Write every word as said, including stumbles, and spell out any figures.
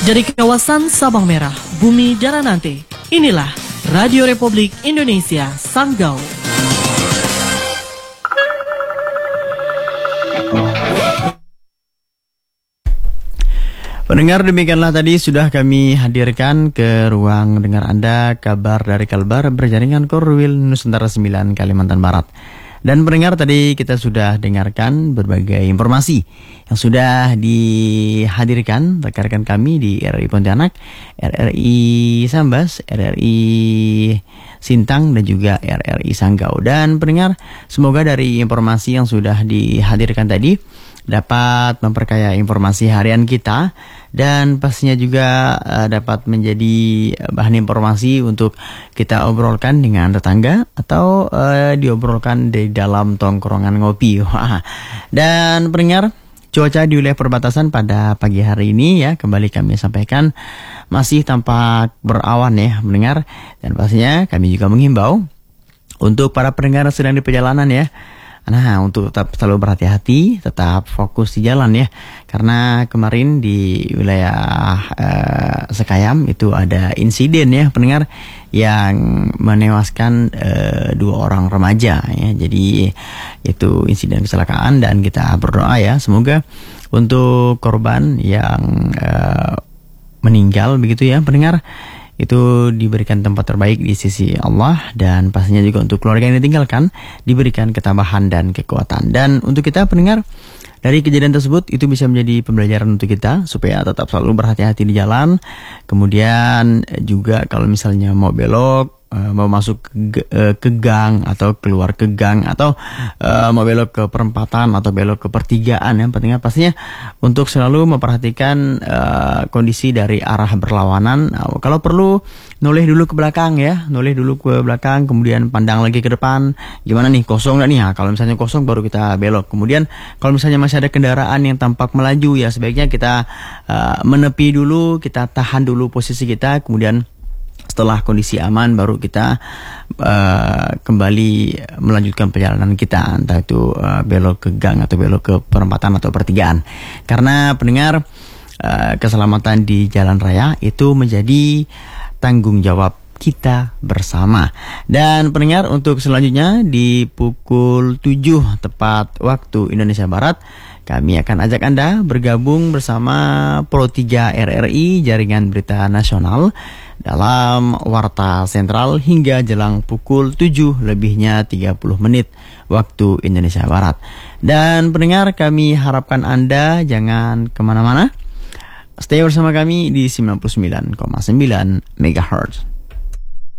Dari kawasan Sabang Merah, Bumi Jaranante, inilah Radio Republik Indonesia Sanggau. Pendengar, demikianlah tadi sudah kami hadirkan ke ruang dengar Anda kabar dari Kalbar berjaringan Korwil Nusantara sembilan Kalimantan Barat. Dan pendengar, tadi kita sudah dengarkan berbagai informasi yang sudah dihadirkan rekan-rekan kami di R R I Pontianak, R R I Sambas, R R I Sintang, dan juga R R I Sanggau. Dan pendengar, semoga dari informasi yang sudah dihadirkan tadi dapat memperkaya informasi harian kita dan pastinya juga uh, dapat menjadi bahan informasi untuk kita obrolkan dengan tetangga atau uh, diobrolkan di dalam tongkrongan ngopi. Dan pendengar, cuaca di wilayah perbatasan pada pagi hari ini ya kembali kami sampaikan masih tampak berawan ya mendengar, dan pastinya kami juga menghimbau untuk para pendengar yang sedang di perjalanan ya. Nah, untuk tetap selalu berhati-hati, tetap fokus di jalan ya. Karena kemarin di wilayah uh, Sekayam itu ada insiden ya pendengar yang menewaskan uh, dua orang remaja ya. Jadi itu insiden kecelakaan, dan kita berdoa ya semoga untuk korban yang uh, meninggal begitu ya pendengar, itu diberikan tempat terbaik di sisi Allah, dan pastinya juga untuk keluarga yang ditinggalkan diberikan ketabahan dan kekuatan. Dan untuk kita pendengar, dari kejadian tersebut itu bisa menjadi pembelajaran untuk kita supaya tetap selalu berhati-hati di jalan. Kemudian juga kalau misalnya mau belok, mau masuk ke, ke gang atau keluar ke gang, atau uh, mau belok ke perempatan atau belok ke pertigaan, yang pentingnya pastinya untuk selalu memperhatikan uh, kondisi dari arah berlawanan. Nah, kalau perlu noleh dulu ke belakang ya, noleh dulu ke belakang, kemudian pandang lagi ke depan, gimana nih, kosong nggak nih? Nah, kalau misalnya kosong baru kita belok. Kemudian kalau misalnya masih ada kendaraan yang tampak melaju ya sebaiknya kita uh, menepi dulu, kita tahan dulu posisi kita, kemudian setelah kondisi aman baru kita uh, kembali melanjutkan perjalanan kita, entah itu uh, belok ke gang atau belok ke perempatan atau pertigaan. Karena pendengar, uh, keselamatan di jalan raya itu menjadi tanggung jawab kita bersama. Dan pendengar, untuk selanjutnya di pukul tujuh tepat waktu Indonesia Barat, kami akan ajak Anda bergabung bersama Pro tiga R R I Jaringan Berita Nasional dalam Warta Sentral hingga jelang pukul tujuh lebihnya tiga puluh menit waktu Indonesia Barat. Dan pendengar, kami harapkan Anda jangan kemana-mana, stay bersama kami di sembilan puluh sembilan koma sembilan megahertz.